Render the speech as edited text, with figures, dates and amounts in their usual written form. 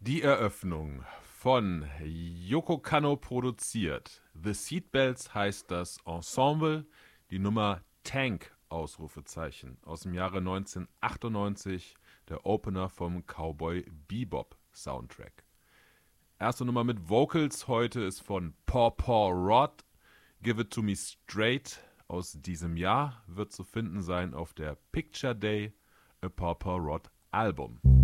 Die Eröffnung von Yoko Kanno produziert. The Seatbelts heißt das Ensemble. Die Nummer Tank, Ausrufezeichen, aus dem Jahre 1998. Der Opener vom Cowboy Bebop Soundtrack. Erste Nummer mit Vocals heute ist von Paw Paw Rod. Give It To Me Straight aus diesem Jahr. Wird zu finden sein auf der Picture Day, A Paw Paw Rod Album.